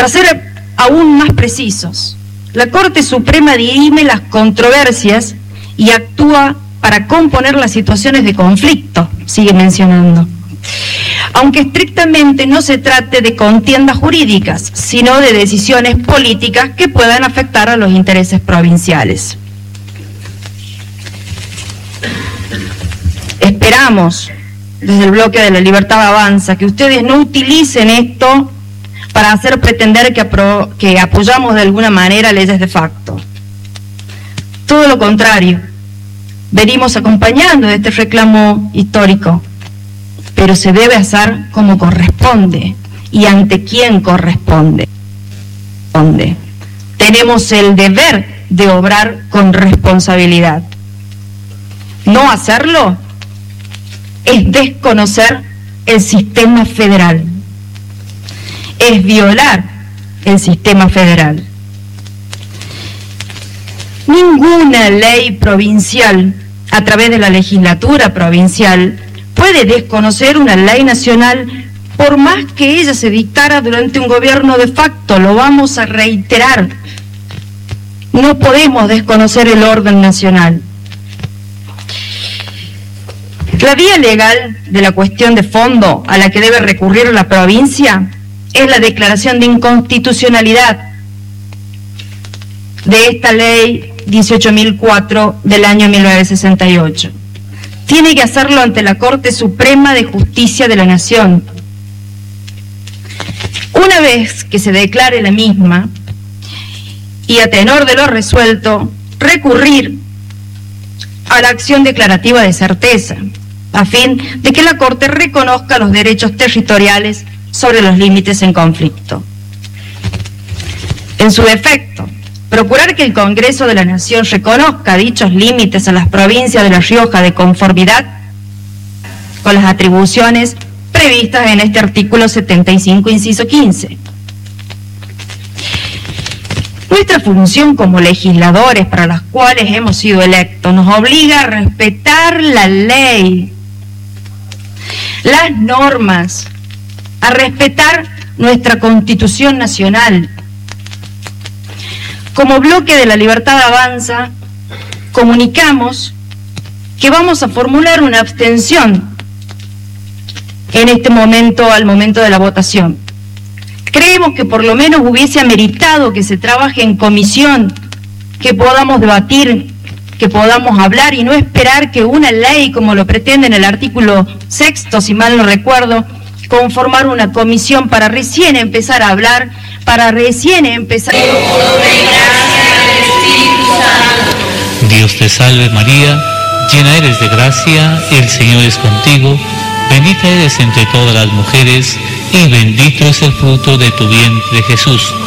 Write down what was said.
Para ser aún más precisos, la Corte Suprema dirime las controversias y actúa para componer las situaciones de conflicto, sigue mencionando. Aunque estrictamente no se trate de contiendas jurídicas, sino de decisiones políticas que puedan afectar a los intereses provinciales. Esperamos, desde el bloque de La Libertad Avanza, que ustedes no utilicen esto para hacer pretender que apoyamos de alguna manera leyes de facto. Todo lo contrario, venimos acompañando este reclamo histórico, pero se debe hacer como corresponde y ante quién corresponde. Tenemos el deber de obrar con responsabilidad. No hacerlo es desconocer el sistema federal, es violar el sistema federal. Ninguna ley provincial, a través de la legislatura provincial, puede desconocer una ley nacional, por más que ella se dictara durante un gobierno de facto. Lo vamos a reiterar. No podemos desconocer el orden nacional. La vía legal de la cuestión de fondo a la que debe recurrir la provincia es la declaración de inconstitucionalidad de esta ley 18.004 del año 1968. Tiene que hacerlo ante la Corte Suprema de Justicia de la Nación. Una vez que se declare la misma, y a tenor de lo resuelto, recurrir a la acción declarativa de certeza, a fin de que la Corte reconozca los derechos territoriales sobre los límites en conflicto. En su defecto, procurar que el Congreso de la Nación reconozca dichos límites a las provincias de La Rioja de conformidad con las atribuciones previstas en este artículo 75, inciso 15. Nuestra función como legisladores para las cuales hemos sido electos nos obliga a respetar la ley, las normas, a respetar nuestra Constitución Nacional. Como bloque de La Libertad Avanza, comunicamos que vamos a formular una abstención en este momento, al momento de la votación. Creemos que por lo menos hubiese ameritado que se trabaje en comisión, que podamos debatir, que podamos hablar y no esperar que una ley, como lo pretende en el artículo 6, si mal no recuerdo, conformar una comisión para recién empezar a hablar, para recién empezar... Dios te salve María, llena eres de gracia, el Señor es contigo, bendita eres entre todas las mujeres y bendito es el fruto de tu vientre Jesús.